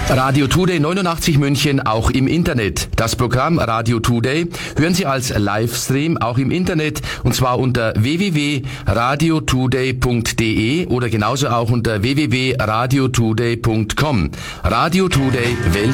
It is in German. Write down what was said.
Radio Today 89 München auch im Internet. Das Programm Radio Today hören Sie als Livestream auch im Internet und zwar unter www.radiotoday.de oder genauso auch unter www.radiotoday.com. Radio Today Welt